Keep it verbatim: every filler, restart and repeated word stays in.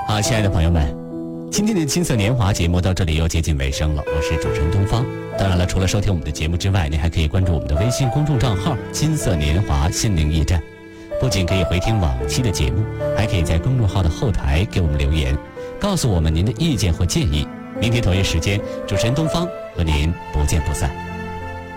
好，亲爱的朋友们，今天的金色年华节目到这里又接近尾声了，我是主持人东方。当然了，除了收听我们的节目之外，您还可以关注我们的微信公众账号金色年华心灵驿站，不仅可以回听往期的节目，还可以在公众号的后台给我们留言，告诉我们您的意见或建议。明天同一时间，主持人东方和您不见不散。